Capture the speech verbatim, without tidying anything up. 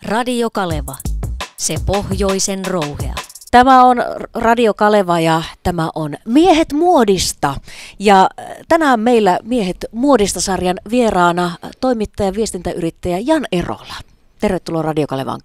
Radio Kaleva, se pohjoisen rouhea. Tämä on Radio Kaleva ja tämä on Miehet muodista. Ja tänään meillä Miehet muodista -sarjan vieraana toimittaja ja viestintäyrittäjä Jan Erola. Tervetuloa Radio Kalevaan.